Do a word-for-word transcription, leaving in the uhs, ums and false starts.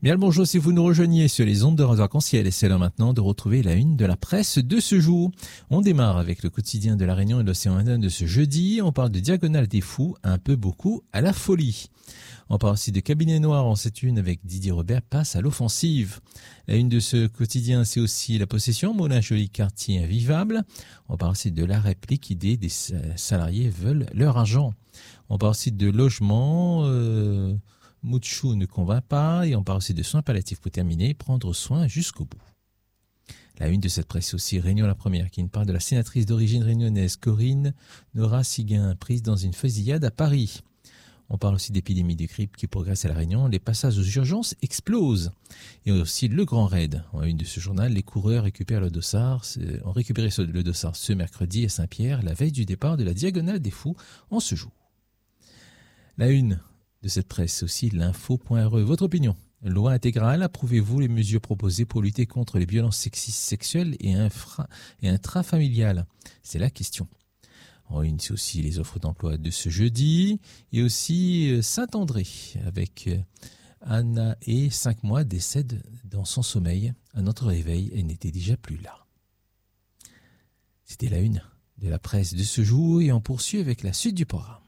Bien le bonjour si vous nous rejoignez sur les ondes de Radio Arc-en-Ciel et c'est l'heure maintenant de retrouver la une de la presse de ce jour. On démarre avec le quotidien de la Réunion et de l'Océan Indien de ce jeudi. On parle de Diagonale des Fous, un peu beaucoup à la folie. On parle aussi de Cabinet Noir en cette une avec Didier Robert passe à l'offensive. La une de ce quotidien, c'est aussi la possession, Moulin Joli quartier invivable. On parle aussi de la réplique idée des salariés veulent leur argent. On parle aussi de logement, euh, Mouchou ne convainc pas, et on parle aussi de soins palliatifs pour terminer, prendre soin jusqu'au bout. La une de cette presse aussi, Réunion la première, qui nous parle de la sénatrice d'origine réunionnaise Corinne Nora Siguin, prise dans une fusillade à Paris. On parle aussi d'épidémie de grippe qui progresse à la Réunion, les passages aux urgences explosent. Et aussi le grand raid. En une de ce journal, les coureurs récupèrent le dossard, ont récupéré le dossard ce mercredi à Saint-Pierre, la veille du départ de la Diagonale des Fous en ce jour. La une de cette presse aussi, l'info.re. Votre opinion? Loi intégrale, approuvez-vous les mesures proposées pour lutter contre les violences sexistes sexuelles et, infra, et intrafamiliales? C'est la question. En une, c'est aussi les offres d'emploi de ce jeudi et aussi Saint-André avec Anna et cinq mois décède dans son sommeil. À notre réveil, elle n'était déjà plus là. C'était la une de la presse de ce jour et on poursuit avec la suite du programme.